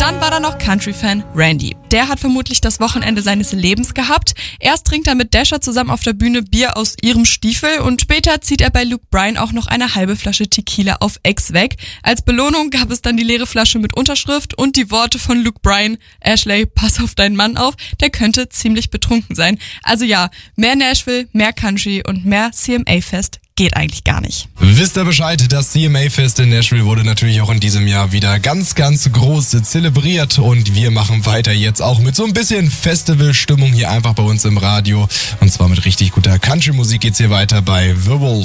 Dann war da noch Country-Fan Randy. Der hat vermutlich das Wochenende seines Lebens gehabt. Erst trinkt er mit Dasher zusammen auf der Bühne Bier aus ihrem Stiefel und später zieht er bei Luke Bryan auch noch eine halbe Flasche Tequila auf Ex weg. Als Belohnung gab es dann die leere Flasche mit Unterschrift und die Worte von Luke Bryan: Ashley, pass auf deinen Mann auf, der könnte ziemlich betrunken sein. Also ja, mehr Nashville, mehr Country und mehr CMA-Fest geht eigentlich gar nicht. Wisst ihr Bescheid, das CMA-Fest in Nashville wurde natürlich auch in diesem Jahr wieder ganz, ganz groß zelebriert und wir machen weiter jetzt auch mit so ein bisschen Festivalstimmung hier einfach bei uns im Radio und zwar mit richtig guter Country-Musik geht's hier weiter bei The Wolf.